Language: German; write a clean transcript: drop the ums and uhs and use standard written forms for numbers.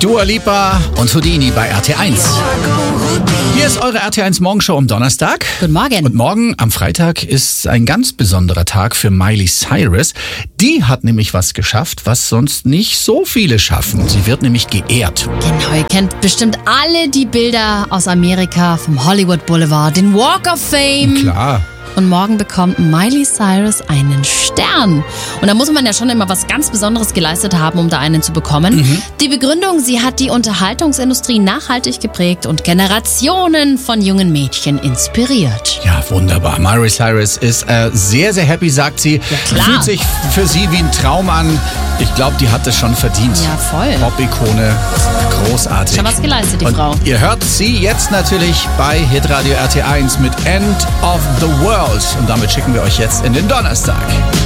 Dua Lipa und Houdini bei RT1. Hier ist eure RT1 Morgenshow am Donnerstag. Guten Morgen. Und morgen am Freitag ist ein ganz besonderer Tag für Miley Cyrus. Die hat nämlich was geschafft, was sonst nicht so viele schaffen. Sie wird nämlich geehrt. Genau, ihr kennt bestimmt alle die Bilder aus Amerika vom Hollywood Boulevard, den Walk of Fame. Klar. Und morgen bekommt Miley Cyrus einen Stern. Und da muss man ja schon immer was ganz Besonderes geleistet haben, um da einen zu bekommen. Die Begründung, sie hat die Unterhaltungsindustrie nachhaltig geprägt und Generationen von jungen Mädchen inspiriert. Ja, wunderbar. Miley Cyrus ist sehr, sehr happy, sagt sie. Ja, klar. Fühlt sich für sie wie ein Traum an. Ich glaube, die hat das schon verdient. Ja, voll. Pop-Ikone, großartig. Schon was geleistet, die und Frau. Ihr hört sie jetzt natürlich bei Hitradio RT1 mit End of the World. Und damit schicken wir euch jetzt in den Donnerstag.